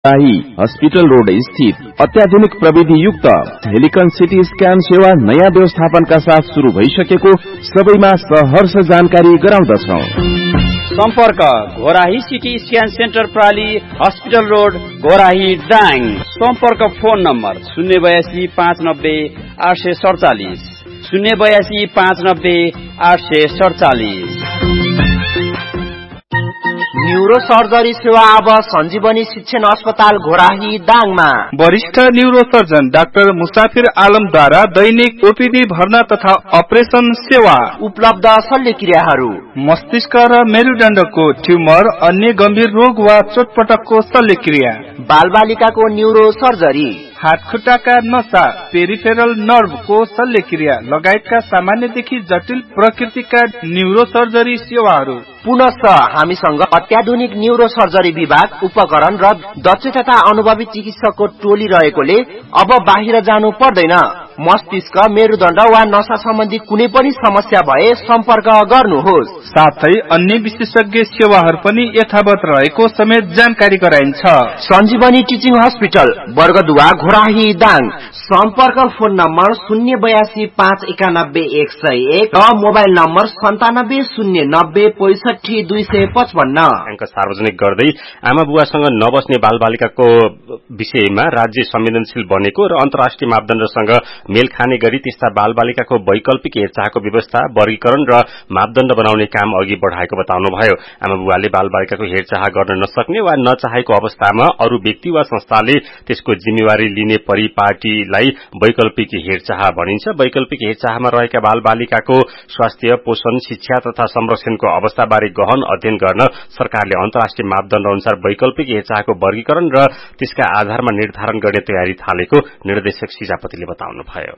शाही hospital road स्थित अत्याधुनिक प्रविधि युक्त हेलिकन सिटी स्क्यान सेवा नयाँ व्यवस्थापनका साथ शुरू भइसकेको सबैमा सहर्ष जानकारी गराउँदछौ। सम्पर्क Ghorahi CT scan centre प्राली hospital road Ghorahi डाङ। सम्पर्क फोन नम्बर 082 590 847 082 590 847। न्यूरो सर्जरी सेवा अब सञ्जीवनी शिक्षण अस्पताल घोराही दाङमा। वरिष्ठ न्यूरो सर्जन डाक्टर मुसाफिर आलमद्वारा दैनिक ओपीडी भर्ना तथा अपरेसन सेवा उपलब्ध। शल्यक्रियाहरू मस्तिष्क र मेरुदण्डको ट्युमर, अन्य गम्भीर रोग वा चोटपटकको शल्यक्रिया, बालबालिकाको न्यूरो सर्जरी, हातखुट्टाका नसा, पेरिफेरल नर्भको शल्यक्रिया लगायतका सामान्यदेखि जटिल प्रकृतिका न्यूरो सर्जरी सेवाहरू। पुनश्च हामीसँग अत्याधुनिक न्यूरो सर्जरी विभाग, उपकरण र दक्ष तथा अनुभवी चिकित्सकको टोली रहेकोले अब बाहिर जानु पर्दैन। मस्तिष्क, मेरुदण्ड वा नसा सम्बन्धी कुनै पनि समस्या भए सम्पर्क गर्नुहोस्। साथै अन्य विशेषज्ञ सेवाहरू पनि यथावत रहेको समेत जानकारी गराइन्छ। सञ्जीवनी टिचिङ हस्पिटल, वर्गदुवा, घोराही दाङ। सम्पर्क फोन नम्बर 082 591 101 र मोबाइल नम्बर 97 090 65 255। सार्वजनिक गर्दै आमा बुवासँग नबस्ने बालबालिकाको विषयमा राज्य संवेदनशील बनेको र अन्तर्राष्ट्रिय मापदण्डसँग मेल खाने गरी त्यस्ता बालबालिकाको वैकल्पिक हेरचाहको व्यवस्था, वर्गीकरण र मापदण्ड बनाउने काम अघि बढ़ाएको बताउनुभयो। आमा बुवाले बालबालिकाको हेरचाह गर्न नसक्ने वा नचाहेको अवस्थामा अरू व्यक्ति वा संस्थाले त्यसको जिम्मेवारी लिने परिपाटीलाई वैकल्पिक हेरचाह भनिन्छ। वैकल्पिक हेरचाहमा रहेका बालबालिकाको स्वास्थ्य, पोषण, शिक्षा तथा संरक्षणको अवस्थाबारे गहन अध्ययन गर्न सरकारले अन्तर्राष्ट्रिय मापदण्ड अनुसार वैकल्पिक हेरचाहको वर्गीकरण र त्यसका आधारमा निर्धारण गर्ने तयारी थालेको निर्देशक सिजापतिले बताउनुभयो।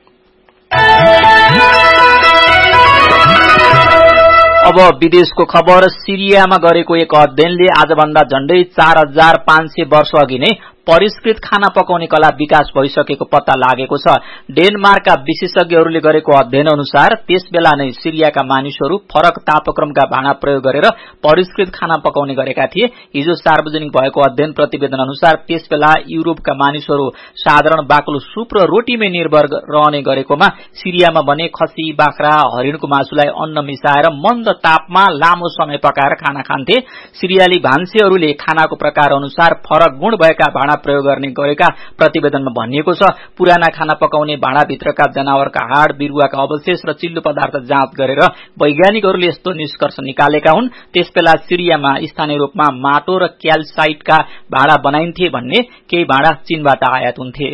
अब विदेशको खबर। सिरियामा गरेको एक अध्ययनले आजभन्दा झण्डै 4500 वर्ष अघि नै परिष्कृत खाना पकाउने कला विकास भइसकेको पत्ता लागेको छ। डेनमार्कका विशेषज्ञहरूले गरेको अध्ययन अनुसार त्यसबेला नै सिरियाका मानिसहरू फरक तापक्रमका भाँडा प्रयोग गरेर परिष्कृत खाना पकाउने गरेका थिए। हिजो सार्वजनिक भएको अध्ययन प्रतिवेदन अनुसार त्यसबेला युरोपका मानिसहरू साधारण बाक्लो सुप र रोटीमै निर्भर रहने गरेकोमा सिरियामा भने खसी, बाख्रा, हरिणको मासुलाई अन्न मिसाएर मन्द तापमा लामो समय पकाएर खाना खान्थे। सिरियाली भान्सेहरूले खानाको प्रकार अनुसार फरक गुण भएका भाँडा प्रयोग गर्ने गरेका प्रतिवेदनमा भनिएको छ। पुराना खाना पकाउने भाँडाभित्रका जनावरका हाड, बिरुवाका अवशेष र चिल्लो पदार्थ जाँच गरेर वैज्ञानिकहरूले यस्तो निष्कर्ष निकालेका हुन्। त्यसबेला सिरियामा स्थानीय रूपमा माटो र क्याल्साइटका भाँडा बनाइन्थे भन्ने केही भाँडा चीनबाट आयात हुन्थे।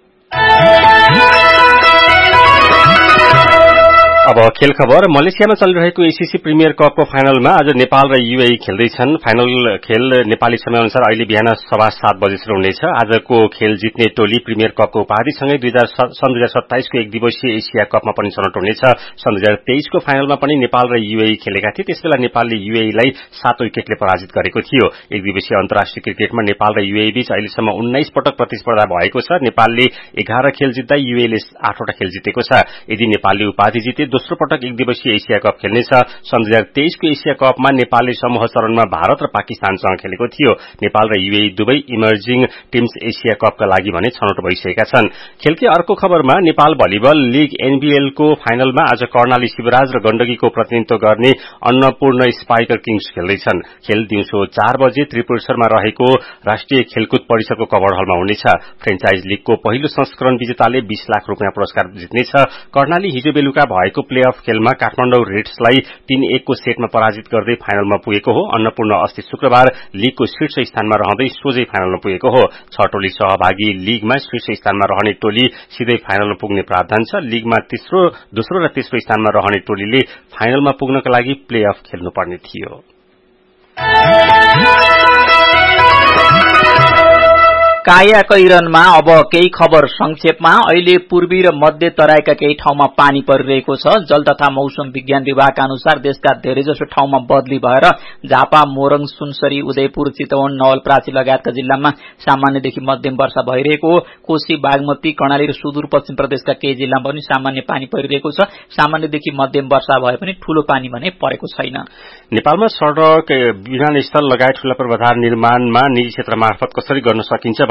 अब खेल खबर। मलेसियामा चलिरहेको एसीसी प्रिमियर कपको फाइनलमा आज नेपाल र युएई खेल्दैछन्। फाइनल खेल नेपाली समयअनुसार अहिले बिहान 7:15 बजेसम्म हुनेछ। आजको खेल जित्ने टोली प्रिमियर कपको उपाधिसँगै सन् 2027 को एक दिवसीय एसिया कपमा पनि छनौट हुनेछ। सन् 2023 को फाइनलमा पनि नेपाल र युएई खेलेका थिए। त्यसबेला नेपालले युएईलाई 7 विकेटले पराजित गरेको थियो। एक दिवसीय अन्तर्राष्ट्रिय क्रिकेटमा नेपाल र युएई बीच अहिलेसम्म 19 पटक प्रतिस्पर्धा भएको छ। नेपालले 11 खेल जित्दा युएईले 8 वटा खेल जितेको छ। यदि नेपालले उपाधि जिते दोस्रो पटक एक दिवसीय एसिया कप खेल्नेछ। सन् 2023 को एसिया कपमा नेपालले समूह चरणमा भारत र पाकिस्तानसँग खेलेको थियो। नेपाल र युएई दुवै इमर्जिङ टिम्स एसिया कपका लागि भने छनौट भइसकेका छन्। खेलकै अर्को खबरमा नेपाल भलिबल लीग एनबीएल को फाइनलमा आज कर्णाली शिवराज र गण्डकीको प्रतिनिधित्व गर्ने अन्नपूर्ण स्पाइकर किङ्स खेल्दैछन्। खेल दिउँसो 4 बजे त्रिपुरेश्वरमा रहेको राष्ट्रिय खेलकुद परिषदको कभर हलमा हुनेछ। फ्रेन्चाइज लीगको पहिलो संस्करण विजेताले 20 लाख रुपियाँ पुरस्कार जित्नेछ। कर्णाली हिजो बेलुका भएको प्लेअफ खेलमा काठमाडौँ रेड्सलाई 3-1 को सेटमा पराजित गर्दै फाइनलमा पुगेको हो। अन्नपूर्ण अस्ति शुक्रबार लीगको शीर्ष स्थानमा रहँदै सोझै फाइनलमा पुगेको हो। 6 टोली सहभागी लीगमा शीर्ष स्थानमा रहने टोली सिधै फाइनलमा पुग्ने प्रावधान छ। लीगमा दोस्रो र तेस्रो स्थानमा रहने टोलीले फाइनलमा पुग्नका लागि प्लेअफ खेल्नुपर्ने थियो। काया कैरनमा अब केही खबर संक्षेपमा। अहिले पूर्वी र मध्य तराईका केही ठाउँमा पानी परिरहेको छ। जल तथा मौसम विज्ञान विभागका अनुसार देशका धेरैजसो ठाउँमा बदली भएर झापा, मोरङ, सुनसरी, उदयपुर, चितवन, नवलपरासी लगायतका जिल्लामा सामान्यदेखि मध्यम वर्षा भइरहेको हो। कोशी, बागमती, कर्णाली र सुदूरपश्चिम प्रदेशका केही जिल्लामा पनि सामान्य पानी परिरहेको छ। सामान्यदेखि मध्यम वर्षा भए पनि ठूलो पानी भने परेको छैन। नेपालमा सड़क, विमानस्थल लगायत ठूला पूर्वाधार निर्माणमा निजी क्षेत्र मार्फत कसरी गर्न सकिन्छ